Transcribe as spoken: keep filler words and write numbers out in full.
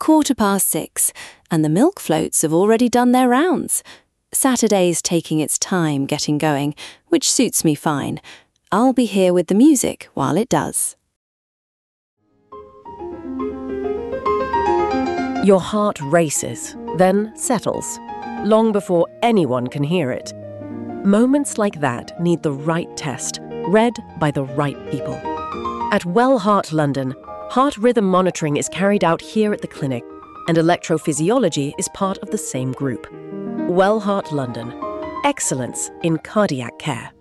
quarter past six, and the milk floats have already done their rounds. Saturday's taking its time getting going, which suits me fine. I'll be here with the music while it does. Your heart races, then settles, long before anyone can hear it. Moments like that need the right test, read by the right people. At Well Heart London, heart rhythm monitoring is carried out here at the clinic, and electrophysiology is part of the same group. Well Heart London. Excellence in cardiac care.